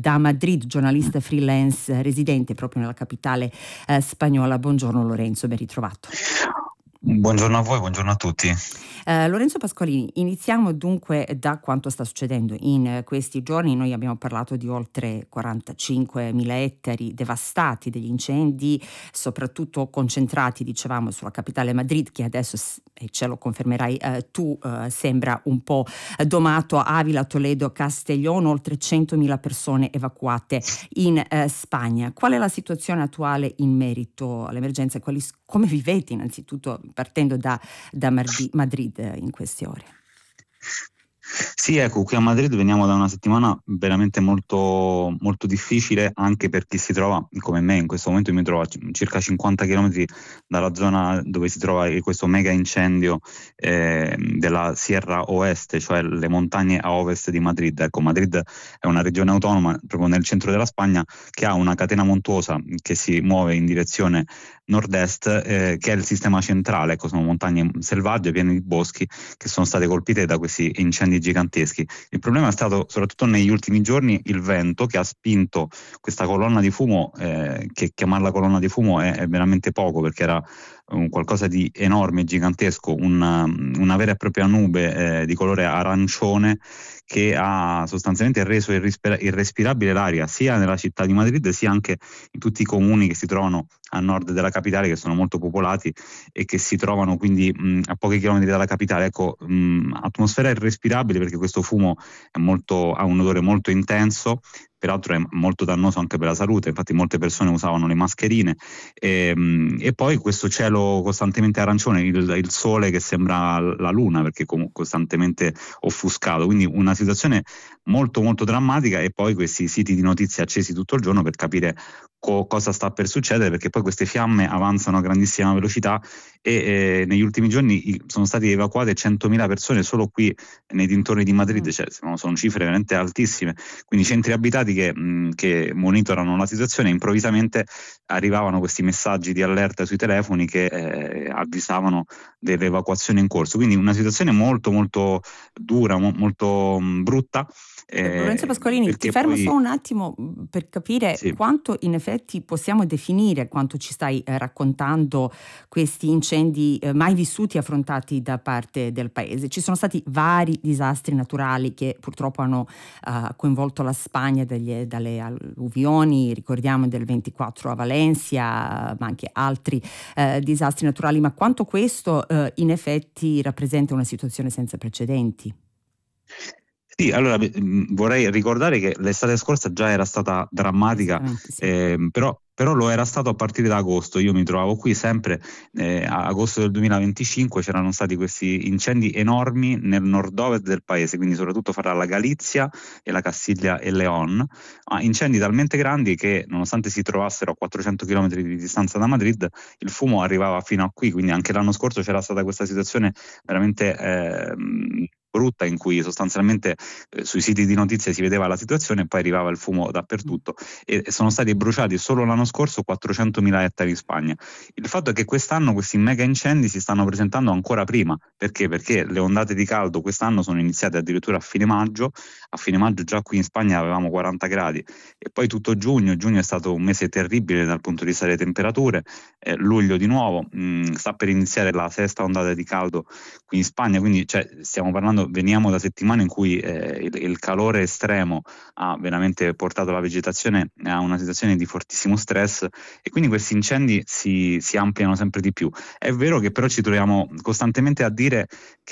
da Madrid, giornalista freelance residente proprio nella capitale spagnola. Buongiorno Lorenzo, ben ritrovato. Buongiorno a voi, buongiorno a tutti. Lorenzo Pasqualini, iniziamo dunque da quanto sta succedendo in questi giorni. Noi abbiamo parlato di oltre 45.000 ettari devastati, degli incendi soprattutto concentrati, dicevamo, sulla capitale Madrid, che adesso, e ce lo confermerai tu, sembra un po' domato. Avila, Toledo, Castellón, oltre 100.000 persone evacuate in Spagna. Qual è la situazione attuale in merito all'emergenza? Come vivete innanzitutto, partendo da Madrid in queste ore? Sì, ecco, qui a Madrid veniamo da una settimana veramente molto, molto difficile anche per chi si trova, come me in questo momento. Io mi trovo a circa 50 km dalla zona dove si trova questo mega incendio della Sierra Oeste, cioè le montagne a ovest di Madrid. Ecco, Madrid è una regione autonoma proprio nel centro della Spagna che ha una catena montuosa che si muove in direzione nord-est, che è il sistema centrale. Ecco, sono montagne selvagge piene di boschi che sono state colpite da questi incendi giganteschi. Il problema è stato soprattutto negli ultimi giorni il vento che ha spinto questa colonna di fumo, che chiamarla colonna di fumo è veramente poco, perché era qualcosa di enorme, gigantesco, una vera e propria nube di colore arancione che ha sostanzialmente reso irrespirabile l'aria sia nella città di Madrid sia anche in tutti i comuni che si trovano a nord della capitale, che sono molto popolati e che si trovano quindi a pochi chilometri dalla capitale. Ecco, atmosfera irrespirabile perché questo fumo ha un odore molto intenso, peraltro è molto dannoso anche per la salute. Infatti molte persone usavano le mascherine e poi questo cielo costantemente arancione, il sole che sembra la luna perché costantemente offuscato, quindi una situazione molto molto drammatica. E poi questi siti di notizie accesi tutto il giorno per capire cosa sta per succedere, perché poi queste fiamme avanzano a grandissima velocità e negli ultimi giorni sono state evacuate 100.000 persone solo qui nei dintorni di Madrid, cioè sono cifre veramente altissime, quindi centri abitati che monitorano la situazione. Improvvisamente arrivavano questi messaggi di allerta sui telefoni che avvisavano delle evacuazioni in corso, quindi una situazione molto molto dura, molto brutta. Lorenzo Pasqualini, ti fermo solo un attimo per capire quanto in effetti possiamo definire, quanto ci stai raccontando, questi incendi mai vissuti e affrontati da parte del paese. Ci sono stati vari disastri naturali che purtroppo hanno coinvolto la Spagna, dalle alluvioni, ricordiamo del 24 a Valencia, ma anche altri disastri naturali, ma quanto questo in effetti rappresenta una situazione senza precedenti. Sì, allora vorrei ricordare che l'estate scorsa già era stata drammatica, sì. però lo era stato a partire da agosto. Io mi trovavo qui sempre a agosto del 2025, c'erano stati questi incendi enormi nel nord-ovest del paese, quindi soprattutto fra la Galizia e la Castiglia e León, incendi talmente grandi che nonostante si trovassero a 400 km di distanza da Madrid, il fumo arrivava fino a qui. Quindi anche l'anno scorso c'era stata questa situazione veramente brutta, in cui sostanzialmente sui siti di notizie si vedeva la situazione e poi arrivava il fumo dappertutto, e sono stati bruciati solo l'anno scorso 400.000 ettari in Spagna. Il fatto è che quest'anno questi mega incendi si stanno presentando ancora prima. Perché? Perché le ondate di caldo quest'anno sono iniziate addirittura a fine maggio già qui in Spagna avevamo 40 gradi, e poi tutto giugno è stato un mese terribile dal punto di vista delle temperature. Luglio di nuovo, sta per iniziare la sesta ondata di caldo qui in Spagna, quindi veniamo da settimane in cui il calore estremo ha veramente portato la vegetazione a una situazione di fortissimo stress, e quindi questi incendi si ampliano sempre di più. È vero che però ci troviamo costantemente a dire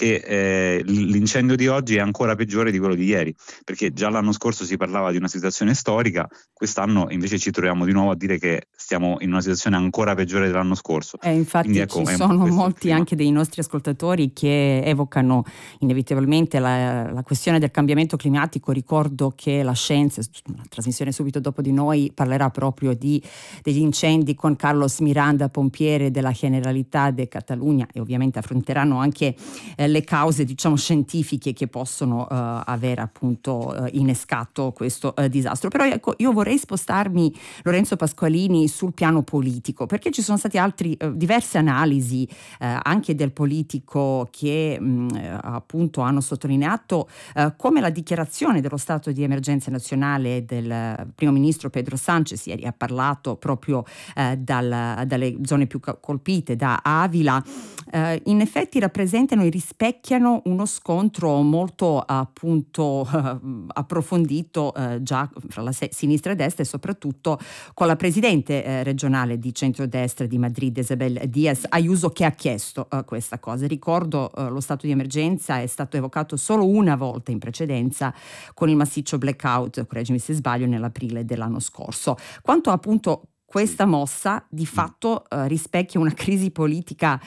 che l'incendio di oggi è ancora peggiore di quello di ieri, perché già l'anno scorso si parlava di una situazione storica, quest'anno invece ci troviamo di nuovo a dire che stiamo in una situazione ancora peggiore dell'anno scorso. Infatti quindi, ecco, ci sono molti anche dei nostri ascoltatori che evocano inevitabilmente la questione del cambiamento climatico. Ricordo che la Scienza, una trasmissione subito dopo di noi, parlerà proprio degli incendi con Carlos Miranda, pompiere della Generalitat de Catalunya, e ovviamente affronteranno anche le cause, diciamo, scientifiche che possono aver appunto innescato questo disastro. Però ecco, io vorrei spostarmi, Lorenzo Pasqualini, sul piano politico, perché ci sono stati diverse analisi anche del politico che appunto hanno sottolineato come la dichiarazione dello stato di emergenza nazionale del primo ministro Pedro Sánchez, ieri ha parlato proprio dalle zone più colpite, da Avila, in effetti rappresentano e rispecchiano uno scontro molto appunto approfondito già fra la sinistra e destra, e soprattutto con la presidente regionale di centrodestra di Madrid, Isabel Díaz Ayuso, che ha chiesto questa cosa. Ricordo lo stato di emergenza è stato evocato solo una volta in precedenza con il massiccio blackout, correggimi se sbaglio, nell'aprile dell'anno scorso. Quanto appunto questa mossa di fatto rispecchia una crisi politica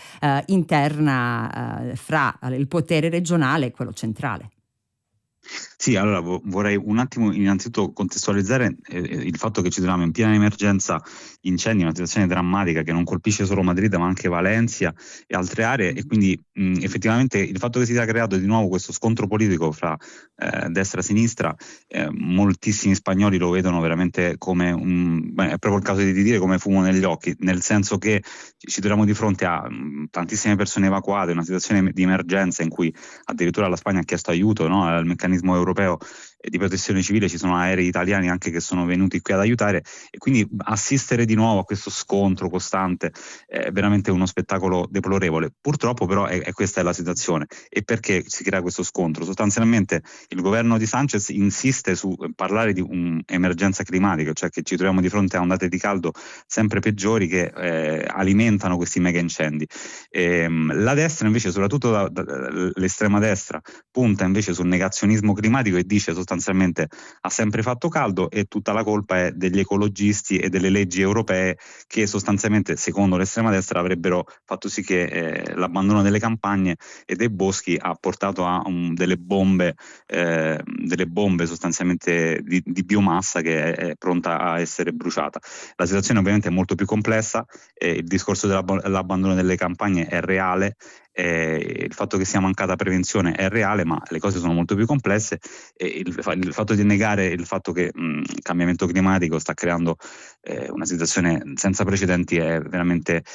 interna fra il potere regionale e quello centrale. Sì, allora vorrei un attimo innanzitutto contestualizzare il fatto che ci troviamo in piena emergenza incendi, una situazione drammatica che non colpisce solo Madrid ma anche Valencia e altre aree, e quindi effettivamente il fatto che si sia creato di nuovo questo scontro politico fra destra e sinistra, moltissimi spagnoli lo vedono veramente come è proprio il caso di dire come fumo negli occhi, nel senso che ci troviamo di fronte a tantissime persone evacuate, una situazione di emergenza in cui addirittura la Spagna ha chiesto aiuto, no, al meccanismo europeo di protezione civile, ci sono aerei italiani anche che sono venuti qui ad aiutare, e quindi assistere di nuovo a questo scontro costante è veramente uno spettacolo deplorevole. Purtroppo però questa è la situazione. E perché si crea questo scontro? Sostanzialmente il governo di Sánchez insiste su parlare di un'emergenza climatica, cioè che ci troviamo di fronte a ondate di caldo sempre peggiori che alimentano questi mega incendi. La destra invece, soprattutto l'estrema destra, punta invece sul negazionismo climatico e dice sostanzialmente ha sempre fatto caldo e tutta la colpa è degli ecologisti e delle leggi europee che sostanzialmente, secondo l'estrema destra, avrebbero fatto sì che l'abbandono delle campagne e dei boschi ha portato a delle bombe sostanzialmente di biomassa che è pronta a essere bruciata. La situazione ovviamente è molto più complessa, il discorso dell'abbandono delle campagne è reale, il fatto che sia mancata prevenzione è reale, ma le cose sono molto più complesse, e il fatto di negare il fatto che il cambiamento climatico sta creando una situazione senza precedenti è veramente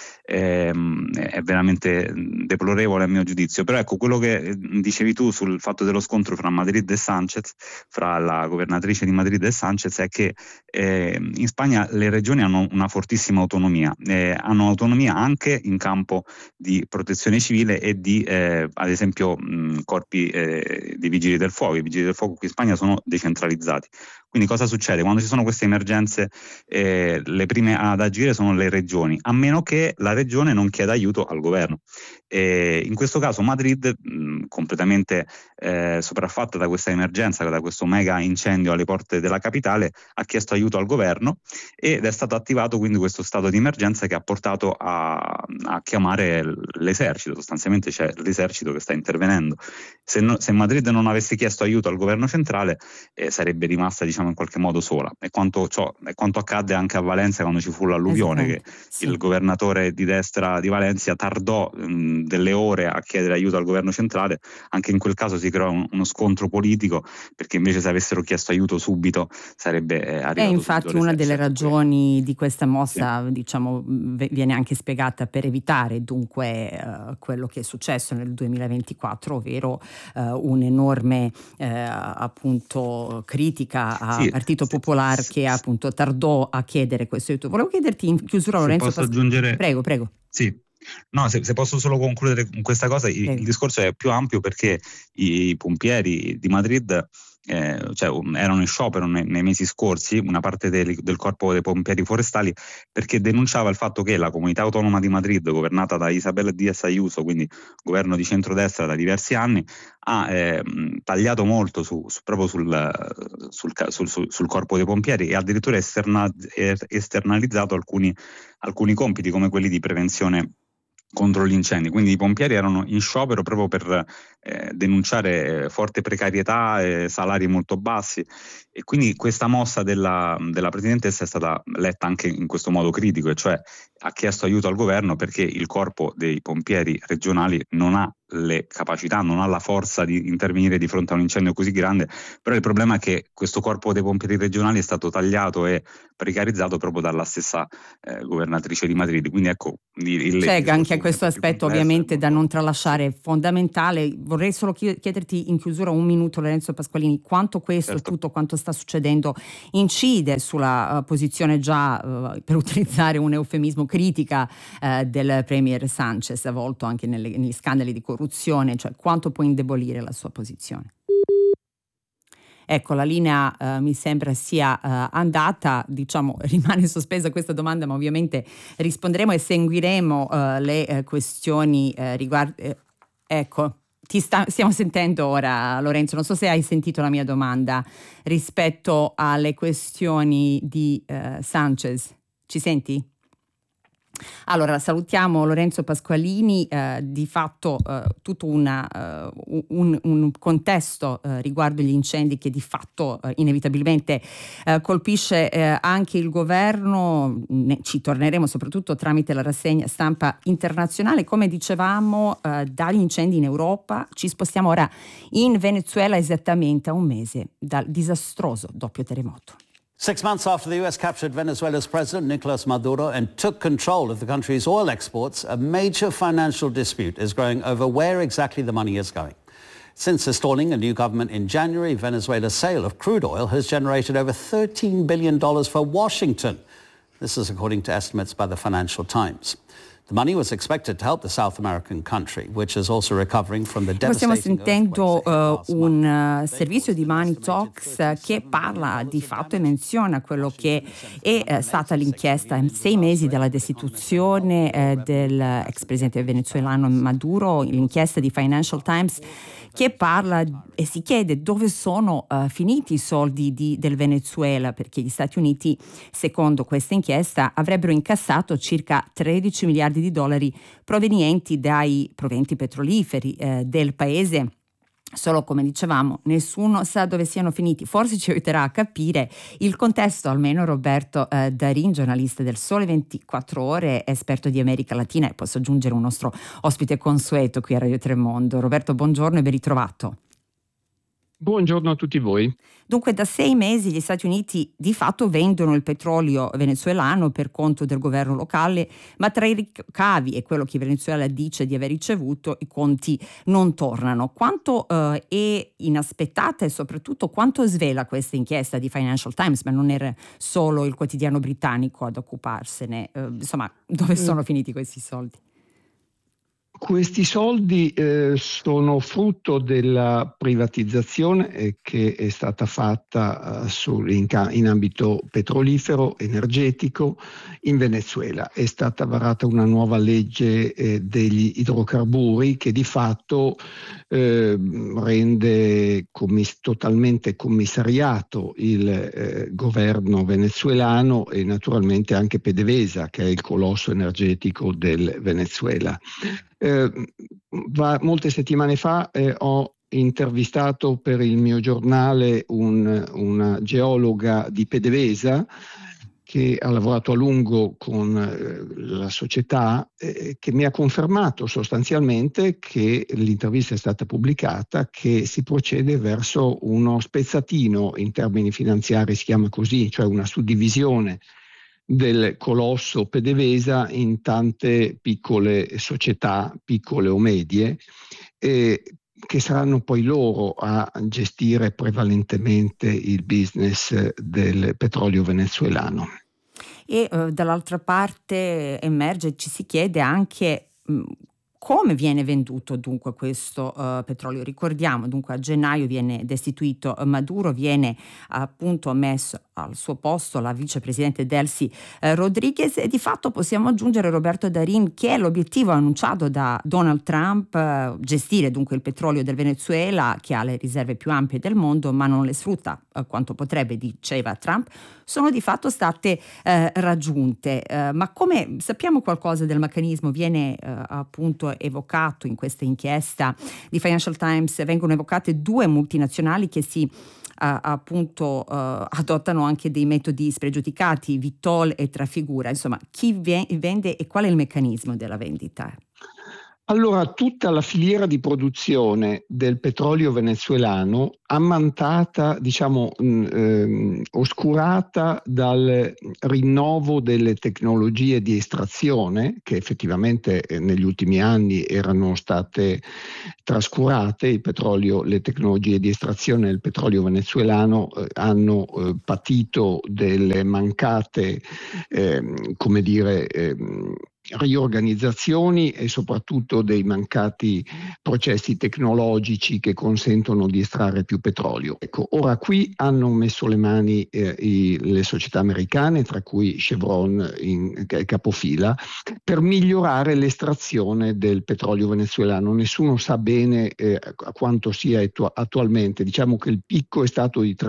deplorevole a mio giudizio. Però ecco, quello che dicevi tu sul fatto dello scontro fra Madrid e Sánchez, fra la governatrice di Madrid e Sánchez, è che in Spagna le regioni hanno una fortissima autonomia, hanno autonomia anche in campo di protezione civile e di ad esempio corpi di vigili del fuoco. I vigili del fuoco qui in Spagna sono decentralizzati. Quindi cosa succede? Quando ci sono queste emergenze le prime ad agire sono le regioni, a meno che la regione non chieda aiuto al governo. In questo caso Madrid, completamente sopraffatta da questa emergenza, da questo mega incendio alle porte della capitale, ha chiesto aiuto al governo ed è stato attivato quindi questo stato di emergenza che ha portato a chiamare l'esercito. Sostanzialmente c'è l'esercito che sta intervenendo. Se Madrid non avesse chiesto aiuto al governo centrale sarebbe rimasta, diciamo, in qualche modo sola. È quanto accadde anche a Valencia quando ci fu l'alluvione, che sì, il governatore di destra di Valencia tardò delle ore a chiedere aiuto al governo centrale. Anche in quel caso si creò uno scontro politico, perché invece se avessero chiesto aiuto subito sarebbe arrivato. Infatti una delle ragioni di questa mossa, sì, diciamo, viene anche spiegata per evitare dunque quello che è successo nel 2024, ovvero un'enorme appunto critica al Partito Popolare che appunto tardò a chiedere questo aiuto. Volevo chiederti in chiusura, Lorenzo, posso aggiungere? Prego. Sì. No, se posso solo concludere con questa cosa, il discorso è più ampio, perché i pompieri di Madrid erano in sciopero nei mesi scorsi, una parte del corpo dei pompieri forestali, perché denunciava il fatto che la comunità autonoma di Madrid, governata da Isabel Díaz Ayuso, quindi governo di centrodestra da diversi anni, ha tagliato molto proprio sul corpo dei pompieri, e addirittura esternalizzato alcuni compiti come quelli di prevenzione contro gli incendi. Quindi i pompieri erano in sciopero proprio per denunciare forte precarietà, salari molto bassi, e quindi questa mossa della presidentessa è stata letta anche in questo modo critico, e cioè ha chiesto aiuto al governo perché il corpo dei pompieri regionali non ha le capacità, non ha la forza di intervenire di fronte a un incendio così grande, però il problema è che questo corpo dei pompieri regionali è stato tagliato e precarizzato proprio dalla stessa governatrice di Madrid, quindi ecco c'è anche questo aspetto ovviamente da non tralasciare, sì. fondamentale. Vorrei solo chiederti in chiusura un minuto, Lorenzo Pasqualini, quanto questo, Certo. tutto quanto sta succedendo incide sulla posizione già, per utilizzare un eufemismo, critica del premier Sanchez, avvolto anche negli scandali di corruzione, cioè quanto può indebolire la sua posizione? Ecco, la linea mi sembra sia andata, diciamo, rimane sospesa questa domanda, ma ovviamente risponderemo e seguiremo le questioni ecco, stiamo sentendo ora, Lorenzo, non so se hai sentito la mia domanda rispetto alle questioni di Sanchez. Ci senti? Allora, salutiamo Lorenzo Pasqualini, di fatto tutto un contesto riguardo gli incendi che di fatto inevitabilmente colpisce anche il governo. Ci torneremo soprattutto tramite la rassegna stampa internazionale. Come dicevamo, dagli incendi in Europa ci spostiamo ora in Venezuela, esattamente a un mese dal disastroso doppio terremoto. 6 months after the US captured Venezuela's president, Nicolas Maduro, and took control of the country's oil exports, a major financial dispute is growing over where exactly the money is going. Since installing a new government in January, Venezuela's sale of crude oil has generated over $13 billion for Washington. This is according to estimates by the Financial Times. The money was expected to help the South American country, which is also recovering from the devastating Stiamo sentendo un servizio di Money Talks che parla di fatto e menziona quello che è stata l'inchiesta in 6 mesi dalla destituzione dell'ex presidente venezuelano Maduro, l'inchiesta di Financial Times che parla e si chiede dove sono finiti i soldi del Venezuela, perché gli Stati Uniti, secondo questa inchiesta, avrebbero incassato circa 13 miliardi di dollari provenienti dai proventi petroliferi del paese. Solo, come dicevamo, nessuno sa dove siano finiti. Forse ci aiuterà a capire il contesto almeno Roberto Darin, giornalista del Sole 24 Ore, esperto di America Latina, e posso aggiungere un nostro ospite consueto qui a Radio Tremondo. Roberto, buongiorno e ben ritrovato. Buongiorno a tutti voi. Dunque, da 6 mesi gli Stati Uniti di fatto vendono il petrolio venezuelano per conto del governo locale, ma tra i ricavi e quello che Venezuela dice di aver ricevuto, i conti non tornano. Quanto è inaspettata e soprattutto quanto svela questa inchiesta di Financial Times, ma non era solo il quotidiano britannico ad occuparsene, insomma, dove sono finiti questi soldi? Questi soldi sono frutto della privatizzazione che è stata fatta in ambito petrolifero, energetico in Venezuela. È stata varata una nuova legge degli idrocarburi che di fatto rende totalmente commissariato il governo venezuelano e naturalmente anche PDVSA, che è il colosso energetico del Venezuela. Molte settimane fa ho intervistato per il mio giornale una geologa di PDVSA che ha lavorato a lungo con la società, che mi ha confermato sostanzialmente che l'intervista è stata pubblicata, che si procede verso uno spezzatino in termini finanziari, si chiama così, cioè una suddivisione del colosso PDVSA in tante piccole società, piccole o medie, che saranno poi loro a gestire prevalentemente il business del petrolio venezuelano. E dall'altra parte emerge, ci si chiede anche come viene venduto dunque questo petrolio. Ricordiamo dunque a gennaio viene destituito Maduro, viene appunto messo al suo posto la vicepresidente Delcy Rodriguez, e di fatto possiamo aggiungere, Roberto Darin, che è l'obiettivo annunciato da Donald Trump, gestire dunque il petrolio del Venezuela, che ha le riserve più ampie del mondo ma non le sfrutta quanto potrebbe, diceva Trump, sono di fatto state raggiunte. Ma come sappiamo qualcosa del meccanismo? Viene appunto evocato in questa inchiesta di Financial Times, vengono evocate 2 multinazionali che si appunto adottano anche dei metodi spregiudicati, vitol e trafigura. Insomma, chi vende e qual è il meccanismo della vendita? Allora, tutta la filiera di produzione del petrolio venezuelano, ammantata, diciamo, oscurata dal rinnovo delle tecnologie di estrazione, che effettivamente negli ultimi anni erano state trascurate, le tecnologie di estrazione del petrolio venezuelano hanno patito delle mancate, come dire, riorganizzazioni e soprattutto dei mancati processi tecnologici che consentono di estrarre più petrolio. Ecco, ora qui hanno messo le mani le società americane, tra cui Chevron in capofila, per migliorare l'estrazione del petrolio venezuelano. Nessuno sa bene a quanto sia attualmente. Diciamo che il picco è stato di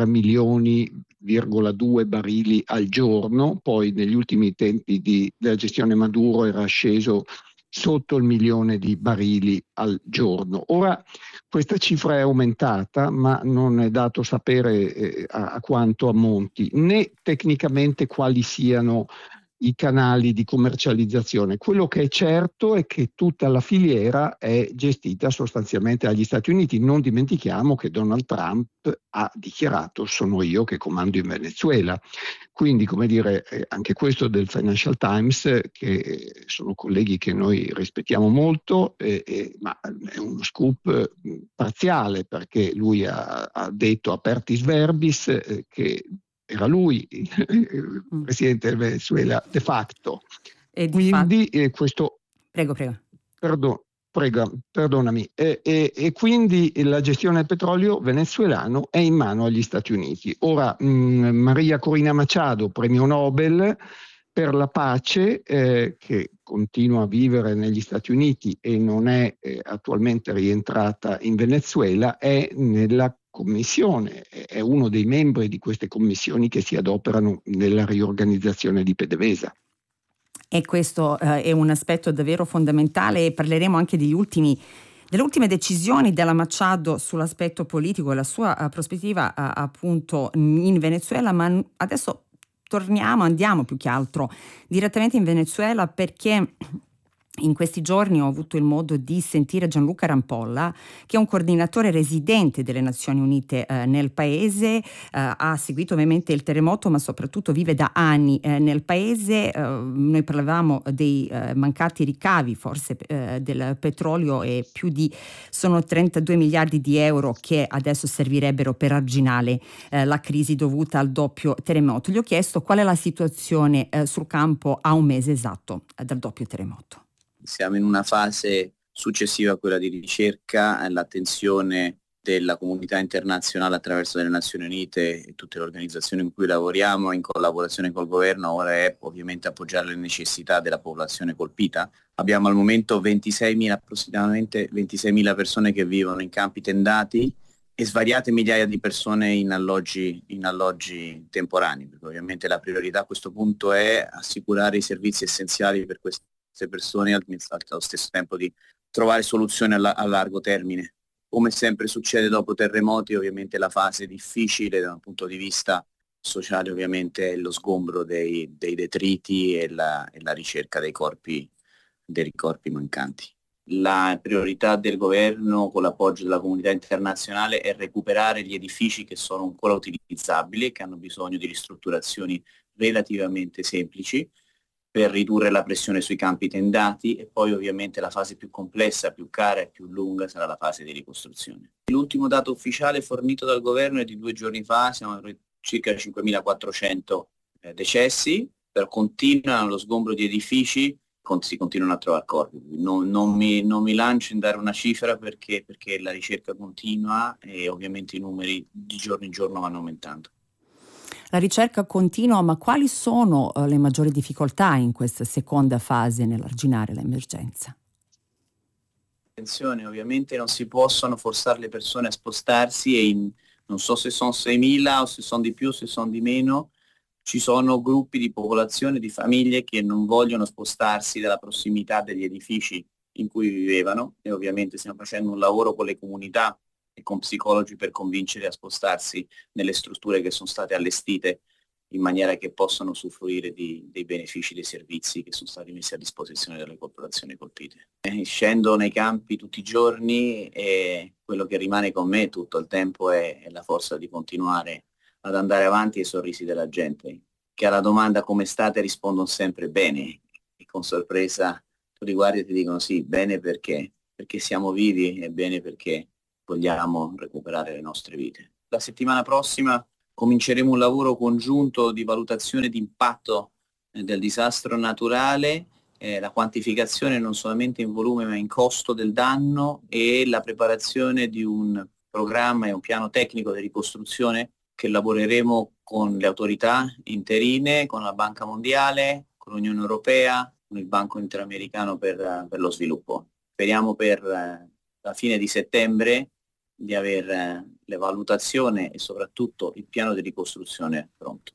3,2 barili al giorno, poi negli ultimi tempi della gestione Maduro era sceso sotto il 1.000.000 di barili al giorno. Ora questa cifra è aumentata, ma non è dato sapere a quanto ammonti, né tecnicamente quali siano i canali di commercializzazione. Quello che è certo è che tutta la filiera è gestita sostanzialmente dagli Stati Uniti. Non dimentichiamo che Donald Trump ha dichiarato: sono io che comando in Venezuela. Quindi, come dire, anche questo del Financial Times, che sono colleghi che noi rispettiamo molto, ma è uno scoop parziale, perché lui ha detto apertis verbis che era lui il presidente del Venezuela de facto. E quindi questo... Prego. Perdonami. E quindi la gestione del petrolio venezuelano è in mano agli Stati Uniti. Ora, Maria Corina Machado, premio Nobel per la pace, che continua a vivere negli Stati Uniti e non è attualmente rientrata in Venezuela, è nella commissione, è uno dei membri di queste commissioni che si adoperano nella riorganizzazione di PDVSA. E questo è un aspetto davvero fondamentale, e parleremo anche delle ultime decisioni della Machado sull'aspetto politico e la sua prospettiva appunto in Venezuela, ma adesso andiamo più che altro direttamente in Venezuela, perché in questi giorni ho avuto il modo di sentire Gianluca Rampolla, che è un coordinatore residente delle Nazioni Unite nel paese, ha seguito ovviamente il terremoto, ma soprattutto vive da anni nel paese. Noi parlavamo dei mancati ricavi forse del petrolio, e sono 32 miliardi di euro che adesso servirebbero per arginare la crisi dovuta al doppio terremoto. Gli ho chiesto qual è la situazione sul campo a un mese esatto dal doppio terremoto. Siamo in una fase successiva a quella di ricerca, l'attenzione della comunità internazionale attraverso le Nazioni Unite e tutte le organizzazioni in cui lavoriamo in collaborazione col governo ora è ovviamente appoggiare le necessità della popolazione colpita. Abbiamo al momento approssimatamente 26.000 persone che vivono in campi tendati e svariate migliaia di persone in alloggi temporanei, perché ovviamente la priorità a questo punto è assicurare i servizi essenziali per queste persone e allo stesso tempo di trovare soluzioni a largo termine. Come sempre succede dopo terremoti, ovviamente la fase difficile da un punto di vista sociale ovviamente è lo sgombro dei detriti e la ricerca dei corpi mancanti. La priorità del governo con l'appoggio della comunità internazionale è recuperare gli edifici che sono ancora utilizzabili e che hanno bisogno di ristrutturazioni relativamente semplici per ridurre la pressione sui campi tendati, e poi ovviamente la fase più complessa, più cara e più lunga sarà la fase di ricostruzione. L'ultimo dato ufficiale fornito dal governo è di 2 giorni fa, siamo a circa 5.400 decessi, però continuano lo sgombro di edifici, si continuano a trovare corpi. Non mi lancio in dare una cifra perché la ricerca continua e ovviamente i numeri di giorno in giorno vanno aumentando. La ricerca continua, ma quali sono le maggiori difficoltà in questa seconda fase nell'arginare l'emergenza? Attenzione, ovviamente non si possono forzare le persone a spostarsi e non so se sono 6.000 o se sono di più, se sono di meno, ci sono gruppi di popolazione, di famiglie che non vogliono spostarsi dalla prossimità degli edifici in cui vivevano, e ovviamente stiamo facendo un lavoro con le comunità e con psicologi per convincere a spostarsi nelle strutture che sono state allestite in maniera che possano usufruire dei benefici, dei servizi che sono stati messi a disposizione delle popolazioni colpite. Scendo nei campi tutti i giorni e quello che rimane con me tutto il tempo è la forza di continuare ad andare avanti e i sorrisi della gente, che alla domanda come state rispondono sempre bene e con sorpresa tu li guardi e ti dicono sì, bene perché siamo vivi e bene perché vogliamo recuperare le nostre vite. La settimana prossima cominceremo un lavoro congiunto di valutazione di impatto del disastro naturale, la quantificazione non solamente in volume ma in costo del danno e la preparazione di un programma e un piano tecnico di ricostruzione che lavoreremo con le autorità interine, con la Banca Mondiale, con l'Unione Europea, con il Banco Interamericano per lo Sviluppo. Speriamo per la fine di settembre di avere l'valutazione e soprattutto il piano di ricostruzione pronto.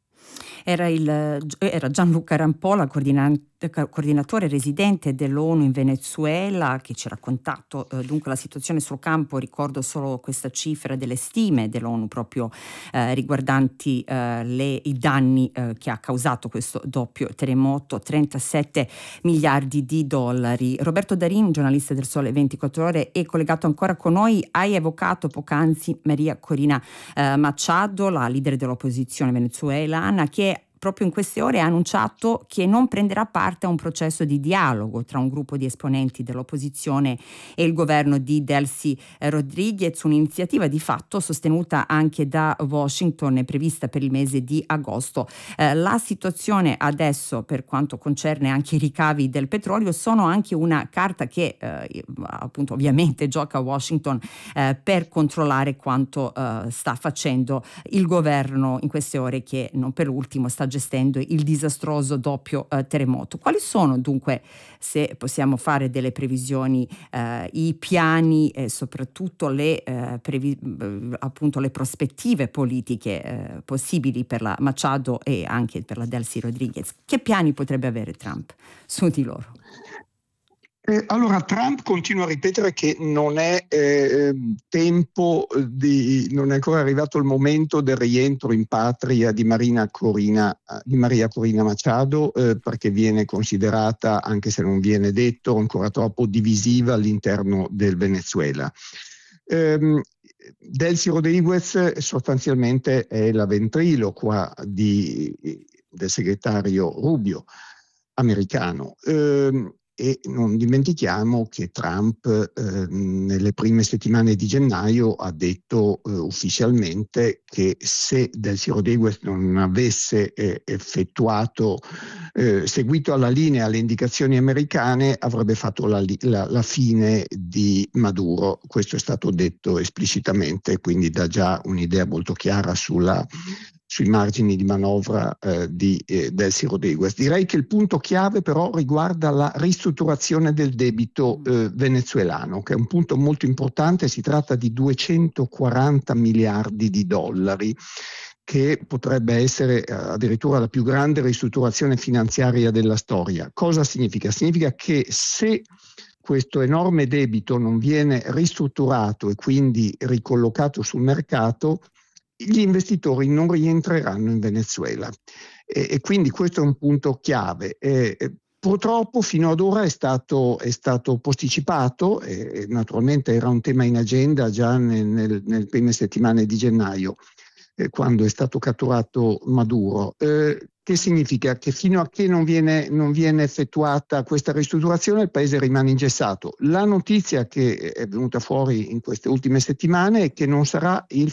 Era Gianluca Rampola, coordinatore residente dell'ONU in Venezuela, che ci ha raccontato dunque la situazione sul campo. Ricordo solo questa cifra delle stime dell'ONU proprio riguardanti i danni che ha causato questo doppio terremoto, 37 miliardi di dollari. Roberto Darin, giornalista del Sole 24 Ore, è collegato ancora con noi. Hai evocato poc'anzi Maria Corina Machado, la leader dell'opposizione venezuelana, che proprio in queste ore ha annunciato che non prenderà parte a un processo di dialogo tra un gruppo di esponenti dell'opposizione e il governo di Delcy Rodriguez, un'iniziativa di fatto sostenuta anche da Washington e prevista per il mese di agosto. La situazione adesso, per quanto concerne anche i ricavi del petrolio, sono anche una carta che appunto ovviamente gioca Washington per controllare quanto sta facendo il governo in queste ore, che non per ultimo sta gestendo il disastroso doppio terremoto. Quali sono dunque, se possiamo fare delle previsioni, i piani e soprattutto appunto le prospettive politiche possibili per la Machado e anche per la Delcy Rodriguez? Che piani potrebbe avere Trump su di loro? Allora, Trump continua a ripetere che non è non è ancora arrivato il momento del rientro in patria di Maria Corina Machado, perché viene considerata, anche se non viene detto, ancora troppo divisiva all'interno del Venezuela. Delcy Rodriguez sostanzialmente è la ventriloqua del segretario Rubio americano. E non dimentichiamo che Trump nelle prime settimane di gennaio ha detto ufficialmente che se Delcy Rodriguez non avesse seguito alla linea le indicazioni americane, avrebbe fatto la fine di Maduro. Questo è stato detto esplicitamente, quindi dà già un'idea molto chiara sui margini di manovra di Delcy Rodriguez. Direi che il punto chiave però riguarda la ristrutturazione del debito venezuelano, che è un punto molto importante. Si tratta di 240 miliardi di dollari, che potrebbe essere addirittura la più grande ristrutturazione finanziaria della storia. Cosa significa? Significa che se questo enorme debito non viene ristrutturato e quindi ricollocato sul mercato, gli investitori non rientreranno in Venezuela e quindi questo è un punto chiave. Purtroppo fino ad ora è stato posticipato e naturalmente era un tema in agenda già nelle prime settimane di gennaio, quando è stato catturato Maduro. Che significa? Che fino a che non viene effettuata questa ristrutturazione il paese rimane ingessato. La notizia che è venuta fuori in queste ultime settimane è che non sarà il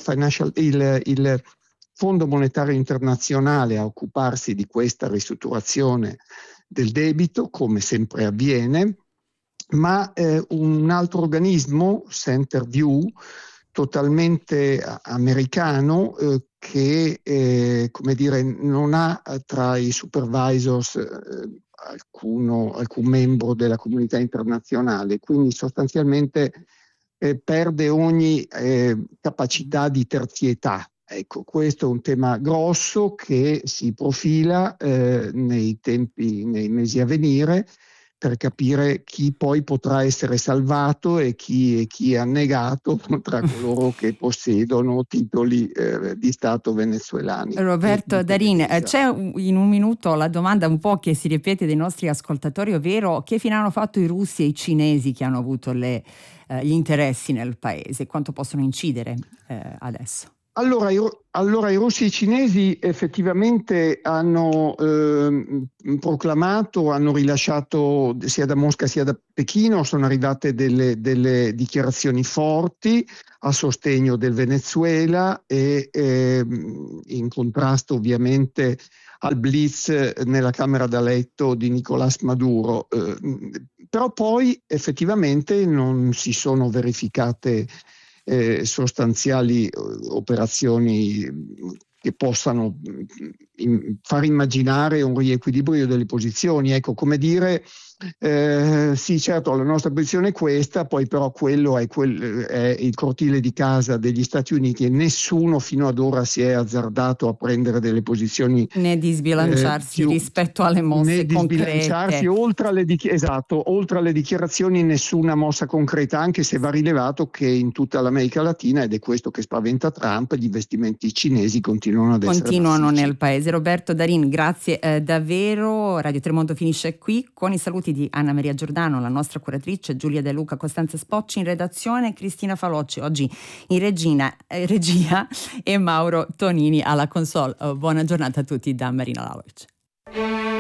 Fondo Monetario Internazionale a occuparsi di questa ristrutturazione del debito, come sempre avviene, ma un altro organismo, Centerview, totalmente americano, che non ha tra i supervisors alcun membro della comunità internazionale, quindi sostanzialmente perde ogni capacità di terzietà. Ecco, questo è un tema grosso che si profila nei mesi a venire, per capire chi poi potrà essere salvato e chi è annegato tra coloro che possiedono titoli di Stato venezuelani. Roberto Darin, c'è in un minuto la domanda un po' che si ripete dei nostri ascoltatori, ovvero che fine hanno fatto i russi e i cinesi che hanno avuto gli interessi nel paese, quanto possono incidere adesso? Allora, i russi e i cinesi effettivamente hanno proclamato, hanno rilasciato sia da Mosca sia da Pechino, sono arrivate delle dichiarazioni forti a sostegno del Venezuela e in contrasto ovviamente al blitz nella camera da letto di Nicolás Maduro. Però poi effettivamente non si sono verificate sostanziali operazioni che possano far immaginare un riequilibrio delle posizioni. Ecco, come dire, sì, certo, la nostra posizione è questa, poi però quello è il cortile di casa degli Stati Uniti e nessuno fino ad ora si è azzardato a prendere delle posizioni né di sbilanciarsi rispetto alle mosse concrete. Oltre alle dichiarazioni nessuna mossa concreta, anche se va rilevato che in tutta l'America Latina, ed è questo che spaventa Trump, gli investimenti cinesi continuano nel paese. Roberto Darin, grazie davvero. Radio Tremondo finisce qui con i saluti di Anna Maria Giordano, la nostra curatrice, Giulia De Luca, Costanza Spocci in redazione, Cristina Falocci oggi in regia e Mauro Tonini alla console. Buona giornata a tutti da Marina Laurich.